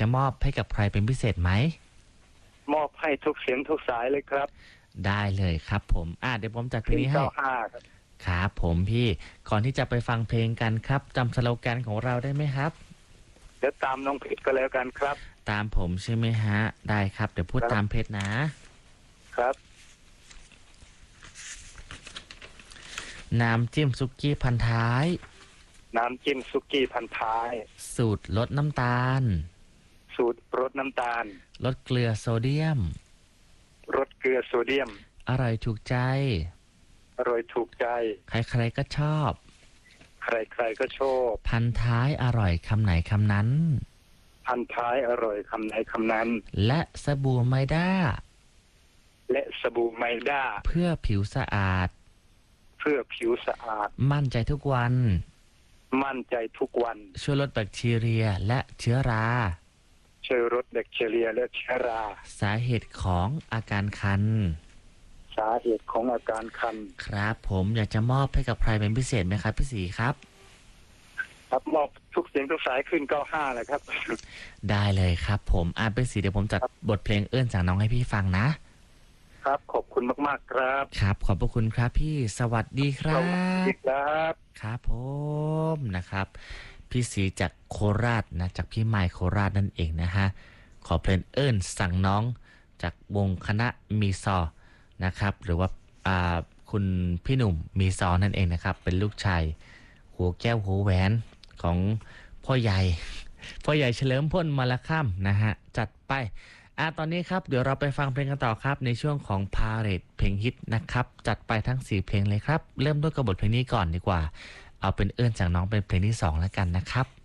จะมอบให้กับใครเป็นพิเศษไหมมอบให้ทุกเสียงทุกสายเลยครับได้เลยครับผมเดี๋ยวผมจัดเพลงนี้ให้ 95 ครับผมพี่ก่อนที่จะไปฟังเพลงกันครับจำสโลแกนของเราได้ไหมครับเดี๋ยวตามน้องเพชรก็แล้วกันครับตามผมใช่ไหมฮะได้ครับเดี๋ยวพูดตามเพชรนะครับน้ำจิ้มซุกี้พันท้ายน้ำจิ้มซุกี้พันท้ายสูตรลดน้ำตาลสูตรลดน้ำตาลลดเกลือโซเดียมลดเกลือโซเดียมอร่อยถูกใจอร่อยถูกใจใครๆก็ชอบใครๆก็ชอบพันท้ายอร่อยคำไหนคำนั้นพันท้ายอร่อยคำไหนคำนั้นและสบู่ไมด้าและสบู่ไมด้าเพื่อผิวสะอาดเพื่อผิวสะอาดมั่นใจทุกวันมั่นใจทุกวันช่วยลดแบคทีเรียและเชื้อราช่วยลดแบคทีเรียและเชื้อราสาเหตุของอาการคันสาเหตุของอาการคันครับผมอยากจะมอบให้กับใครเป็นพิเศษไหมครับพี่ศรีครับครับมอบทุกเสียงทุกสายขึ้น95เลยครับได้เลยครับผมพี่ศรีเดี๋ยวผมจัดบทเพลงเอื้อนจากน้องให้พี่ฟังนะครับขอบคุณมากๆครับครับขอบพระคุณครับพี่สวัสดีครับสวัสดีครับครับผมนะครับพี่ศรีจากโคราชนะจากพี่ไมค์โคราชนั่นเองนะฮะขอเพลงเอื้อนสั่งน้องจากวงคณะมีซอนะครับหรือว่าคุณพี่หนุ่มมีซอนั่นเองนะครับเป็นลูกชายหัวแก้วหัวแหวนของพ่อใหญ่เฉลิมพลมาละค่ำนะฮะจัดไปตอนนี้ครับเดี๋ยวเราไปฟังเพลงกันต่อครับในช่วงของพาเรดเพลงฮิตนะครับจัดไปทั้ง4เพลงเลยครับเริ่มด้วยกับบทเพลงนี้ก่อนดีกว่าเอาเป็นเอื้อนจากน้องเป็นเพลงที่2แล้วกันนะครับ